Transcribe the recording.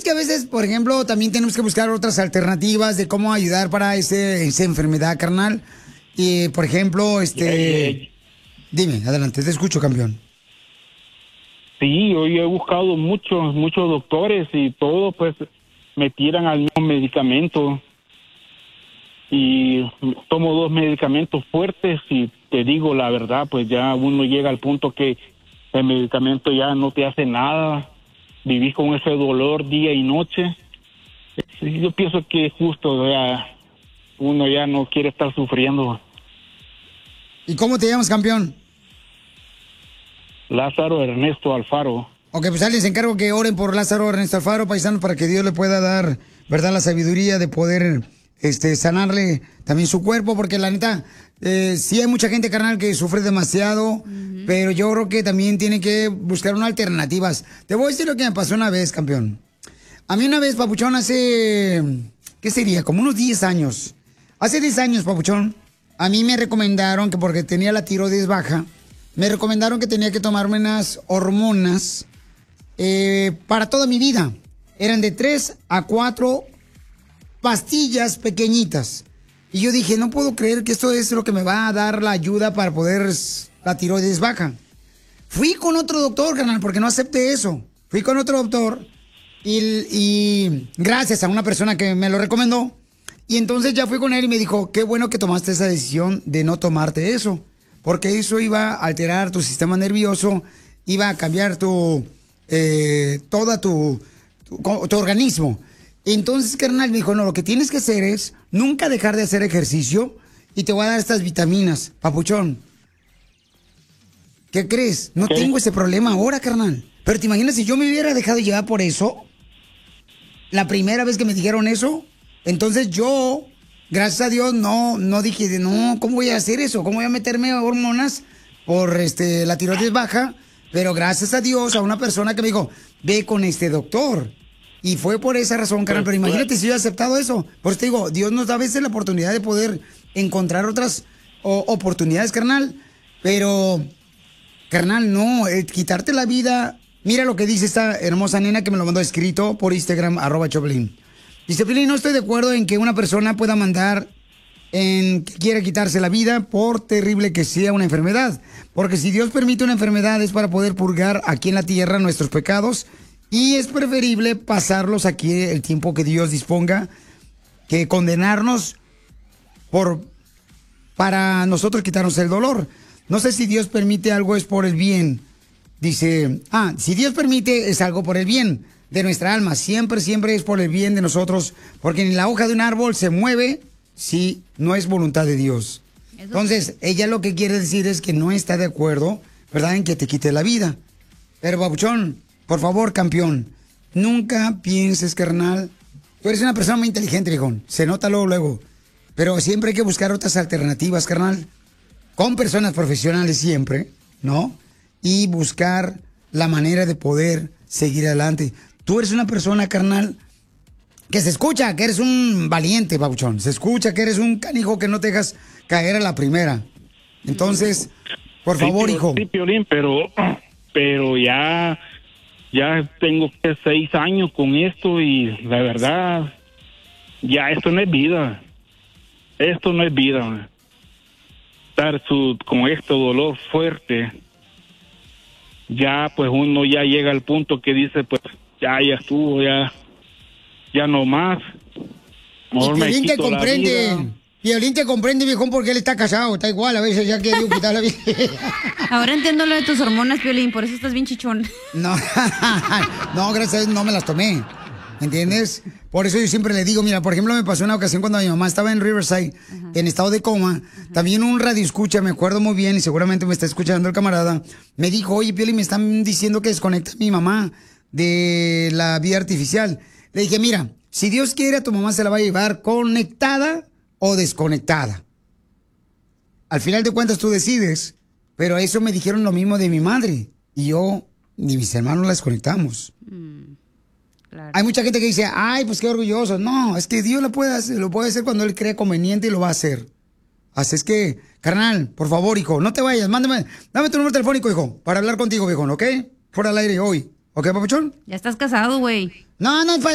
que a veces, por ejemplo, también tenemos que buscar otras alternativas de cómo ayudar para esa enfermedad, carnal? Y, por ejemplo, Dime, adelante, te escucho, campeón. Sí, hoy he buscado muchos doctores y todo, pues, me tiran al mismo medicamento. Y tomo 2 medicamentos fuertes y te digo la verdad, pues ya uno llega al punto que el medicamento ya no te hace nada. Vivís con ese dolor día y noche. Yo pienso que es justo, ya, uno ya no quiere estar sufriendo. ¿Y cómo te llamas, campeón? Lázaro Ernesto Alfaro. Ok, pues alguien se encargo que oren por Lázaro Ernesto Alfaro, paisano, para que Dios le pueda dar, ¿verdad?, la sabiduría de poder sanarle también su cuerpo, porque la neta, sí hay mucha gente, carnal, que sufre demasiado, pero yo creo que también tiene que buscar unas alternativas. Te voy a decir lo que me pasó una vez, campeón. A mí una vez, papuchón, hace, ¿qué sería? Como unos 10 años. Hace 10 años, papuchón, a mí me recomendaron que porque tenía la tiroides baja, me recomendaron que tenía que tomarme unas hormonas para toda mi vida. Eran de 3 a 4 pastillas pequeñitas. Y yo dije, no puedo creer que esto es lo que me va a dar la ayuda para poder la tiroides baja. Fui con otro doctor, carnal, porque no acepté eso. Fui con otro doctor y gracias a una persona que me lo recomendó. Y entonces ya fui con él y me dijo, qué bueno que tomaste esa decisión de no tomarte eso. Porque eso iba a alterar tu sistema nervioso, iba a cambiar todo tu organismo. Entonces, carnal, me dijo, no, lo que tienes que hacer es nunca dejar de hacer ejercicio y te voy a dar estas vitaminas, papuchón. ¿Qué crees? No tengo ese problema ahora, carnal. Pero te imaginas si yo me hubiera dejado llevar por eso, la primera vez que me dijeron eso, entonces yo, gracias a Dios, no dije, no, ¿cómo voy a hacer eso? ¿Cómo voy a meterme hormonas por la tiroides baja? Pero gracias a Dios, a una persona que me dijo, ve con este doctor. Y fue por esa razón, carnal. Pero imagínate si yo he aceptado eso. Por eso te digo, Dios nos da a veces la oportunidad de poder encontrar otras oportunidades, carnal. Pero, carnal, no, quitarte la vida. Mira lo que dice esta hermosa nena que me lo mandó escrito por Instagram, @Choplin. Dice, Piolín, no estoy de acuerdo en que una persona pueda mandar en que quiera quitarse la vida por terrible que sea una enfermedad. Porque si Dios permite una enfermedad es para poder purgar aquí en la tierra nuestros pecados. Y es preferible pasarlos aquí el tiempo que Dios disponga que condenarnos para nosotros quitarnos el dolor. No sé si Dios permite algo es por el bien. Dice, si Dios permite es algo por el bien de nuestra alma. Siempre es por el bien de nosotros. Porque ni la hoja de un árbol se mueve si no es voluntad de Dios. Entonces, ella lo que quiere decir es que no está de acuerdo, ¿verdad?, en que te quite la vida. Pero, babuchón, por favor, campeón, nunca pienses, carnal. Tú eres una persona muy inteligente, viejón. Se nota luego. Pero siempre hay que buscar otras alternativas, carnal. Con personas profesionales siempre, ¿no? Y buscar la manera de poder seguir adelante. Tú eres una persona, carnal, que se escucha que eres un valiente, babuchón. Se escucha que eres un canijo que no te dejas caer a la primera. Entonces, por favor, hijo. Sí, Piolín, pero ya tengo 6 años con esto y la verdad, ya esto no es vida. Esto no es vida. Estar con este dolor fuerte, ya pues uno ya llega al punto que dice, pues ya estuvo, ya no más. Mejor me quito la vida. Piolín te comprende, viejón, porque él está casado. Está igual, a veces ya quiere quitar la vida. Ahora entiendo lo de tus hormonas, Piolín, por eso estás bien chichón. No, gracias a Dios no me las tomé. ¿Entiendes? Por eso yo siempre le digo, mira, por ejemplo, me pasó una ocasión cuando mi mamá estaba en Riverside, en estado de coma. También un radio escucha, me acuerdo muy bien, y seguramente me está escuchando el camarada, me dijo, oye, Piolín, me están diciendo que desconecta a mi mamá de la vida artificial. Le dije, mira, si Dios quiere, a tu mamá se la va a llevar conectada o desconectada. Al final de cuentas tú decides, pero eso me dijeron lo mismo de mi madre. Y yo ni mis hermanos la desconectamos. Claro. Hay mucha gente que dice, ay, pues qué orgulloso. No, es que Dios lo puede hacer cuando Él cree conveniente y lo va a hacer. Así es que, carnal, por favor, hijo, no te vayas, dame tu número telefónico, hijo, para hablar contigo, viejo, ¿ok? Fuera al aire hoy. ¿Ok, papuchón? Ya estás casado, güey. No,